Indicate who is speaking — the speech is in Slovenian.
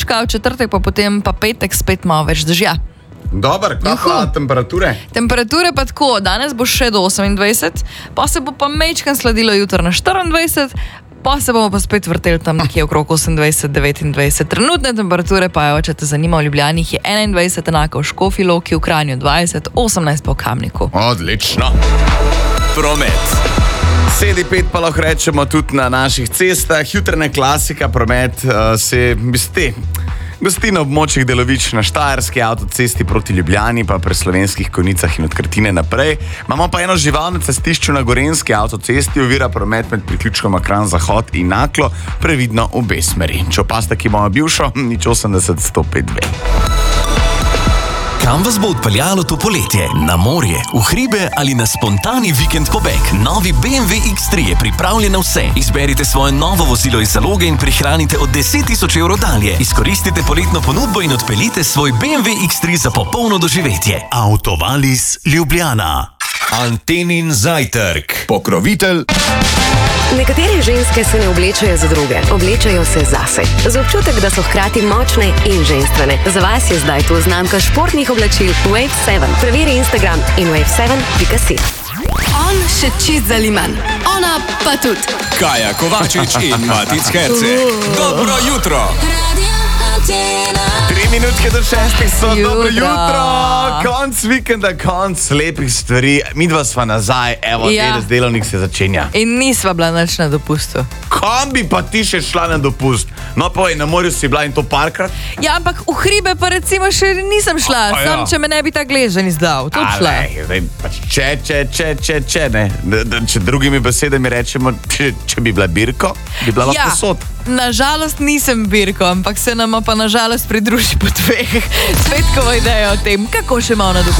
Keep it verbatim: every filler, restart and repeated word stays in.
Speaker 1: sončka, v četrtek pa potem pa petek spet malo več dežja.
Speaker 2: Dobar, kaj pa temperature?
Speaker 1: Temperature pa tako, danes bo še do osemindvajset, pa se bo pa mečkan sladilo jutro na štiriindvajset, pa se bomo pa spet vrteli tam nekje okrog osemindvajset devetindvajset. Trenutne temperature pa je, če te zanima, v Ljubljani je enaindvajset, enako v Škofji Loki, v Kranju dvajset, osemnajst pa v Kamniku.
Speaker 2: Odlično. Promet. Sedi pet pa lahko rečemo tudi na naših cestah. Jutranja klasika, promet uh, se bisti. Gosti na območjih Delovič na Štajerski avtocesti proti Ljubljani, pa pri Slovenskih Konjicah in od Krtine naprej. Imamo pa eno živalno cestišče na Gorenjski avtocesti, ovira promet med priključkoma Kranj Zahod in Naklo, previdno v obe smeri. Če opazite, ki bomo bivšo, nič osemdeset sto pet dve.
Speaker 3: Kam vas bo odpeljalo to poletje? Na morje, v hribe ali na spontani vikend pobeg? Novi B M W X tri je pripravljen na vse. Izberite svoje novo vozilo iz zaloge in prihranite od deset tisoč evrov dalje. Izkoristite poletno ponudbo in odpeljite svoj B M W X tri za popolno doživetje.
Speaker 4: Autovalis Ljubljana. Antenin zajtrk. Pokrovitelj.
Speaker 5: Nekatere ženske se ne oblečajo za druge, oblečajo se zase. Za občutek, da so hkrati močne in ženstvene. Za vas je zdaj tu znamka športnih oblačil Wave sedem. Preveri Instagram in wave sedem pika si.
Speaker 6: On še čist za liman, ona pa tudi.
Speaker 4: Kaja Kovačič in Matic Herceg. Dobro jutro.
Speaker 2: Tri minutke do šestih so, dobro jutro. Konc vikenda, konc lepih stvari. Mi dva sva nazaj, evo,
Speaker 1: Ja.
Speaker 2: deles delovnik se začenja.
Speaker 1: In nisva bila nič na dopustu.
Speaker 2: Kam bi pa ti še šla na dopust? No, povej, na morju si bila in to parkrat?
Speaker 1: Ja, ampak v hribe pa recimo še nisem šla,
Speaker 2: A, a ja.
Speaker 1: sam če me ne bi ta gležen izdal, to bi šla.
Speaker 2: Ale, zdaj, pač če, če, če, če, če, ne. Da, da, če drugimi besedami rečemo, če, če bi bila Birko, bi bila lahko sod.
Speaker 1: Nažalost nisem Birko, ampak se nama pa nažalost pridruži po dveh. Spet ko idejo o tem, kako še malo na dopustu.